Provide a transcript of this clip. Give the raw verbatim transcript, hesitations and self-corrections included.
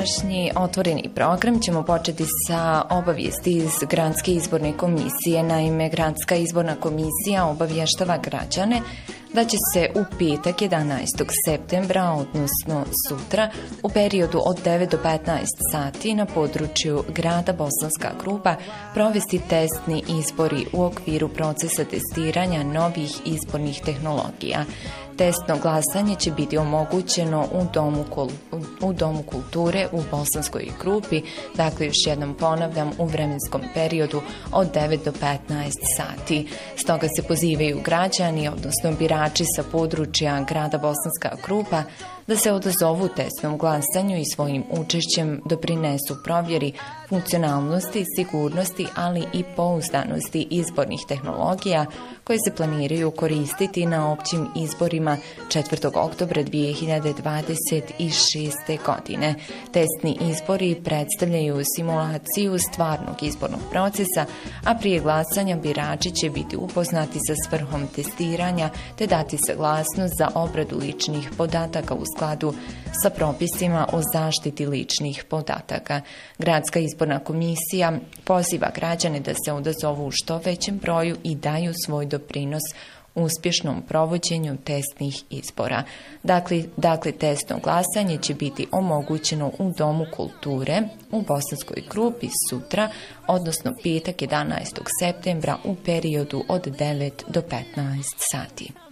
današnji otvoreni program ćemo početi sa obavijesti iz Gradske izborne komisije. Naime, Gradska izborna komisija obavještava građane da će se u petak jedanaestog septembra, odnosno sutra, u periodu od devet do petnaest sati na području grada Bosanska Grupa provesti testni izbori u okviru procesa testiranja novih izbornih tehnologija. Testno glasanje će biti omogućeno u Domu, u Domu kulture u Bosanskoj Grupi, dakle još jednom ponavljam u vremenskom periodu od devet do petnaest sati. Stoga se pozivaju građani, odnosno birači sa područja grada Bosanska Grupa, da se odazovu testnom glasanju i svojim učešćem doprinesu provjeri funkcionalnosti, sigurnosti, ali i pouzdanosti izbornih tehnologija koje se planiraju koristiti na općim izborima četvrtog oktobra dvije hiljade dvadeset šeste. godine. Testni izbori predstavljaju simulaciju stvarnog izbornog procesa, a prije glasanja birači će biti upoznati sa svrhom testiranja te dati saglasnost za obradu ličnih podataka u skladu sa propisima o zaštiti ličnih podataka. Gradska izborna komisija poziva građane da se odazovu u što većem broju i daju svoj doprinos uspješnom provođenju testnih izbora. Dakle, dakle, testno glasanje će biti omogućeno u Domu kulture u Bosanskoj Grupi sutra, odnosno petak jedanaestog septembra u periodu od devet do petnaest sati.